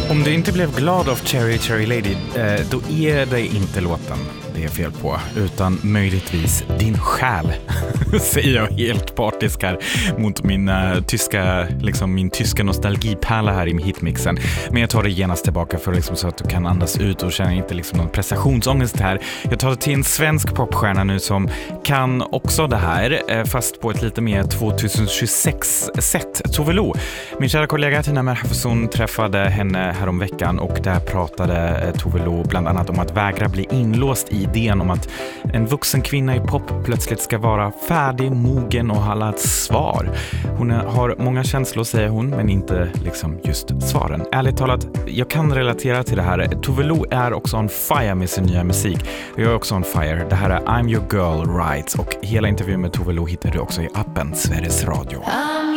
Om du inte blev glad av Cherry Cherry Lady, då är det inte låten det är fel på, utan möjligtvis din själ, säger jag helt partisk här mot min tyska nostalgipärla här i hitmixen. Men jag tar det genast tillbaka för liksom så att du kan andas ut och känna inte liksom någon prestationsångest här. Jag tar det till en svensk popstjärna nu som kan också det här, fast på ett lite mer 2026-sätt. Tove Lo. Min kära kollega Tina Merhafson träffade henne häromveckan och där pratade Tove Lo bland annat om att vägra bli inlåst i idén om att en vuxen kvinna i pop plötsligt ska vara färdig, mogen och ha alla ett svar. Hon har många känslor, säger hon, men inte liksom just svaren. Ärligt talat, jag kan relatera till det här. Tove Lo är också on fire med sin nya musik. Jag är också on fire. Det här är I'm Your Girl Rights och hela intervjun med Tove Lo hittar du också i appen Sveriges Radio.